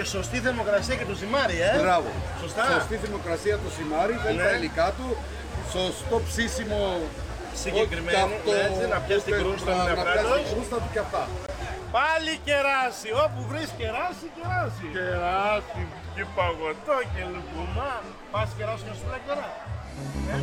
και σωστή θερμοκρασία και το ζυμάρι, Μπράβο. Σωστά. Σωστή θερμοκρασία το ζυμάρι, θέλει τα υλικά του, σωστό ψήσιμο. Συγκεκριμένο, έτσι, να πιάσει την κρούστα του να πιάσει νευράτος. την κρούστα του και αυτά. Πάλι κεράσι, όπου βρεις κεράσι, κεράσι. Κεράσι και παγωτό και λουκουμά. Πας κεράσι μια σουβλάκι τώρα.